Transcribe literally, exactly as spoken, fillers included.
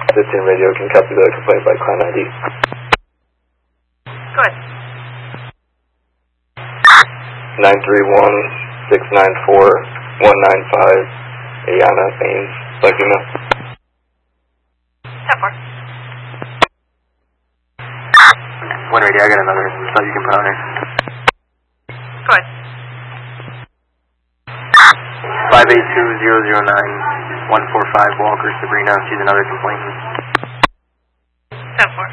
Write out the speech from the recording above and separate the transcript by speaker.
Speaker 1: fifteen radio can copy the complaint by client I D.
Speaker 2: Go ahead.
Speaker 1: nine three one, six nine four, one nine five, Ayana Baines, Latino.
Speaker 2: ten four.
Speaker 3: One radio, I got another stuff you can put on there.
Speaker 2: Go ahead.
Speaker 3: five eight two zero zero nine one four five Walker Sabrina, she's another complainant.
Speaker 2: ten four.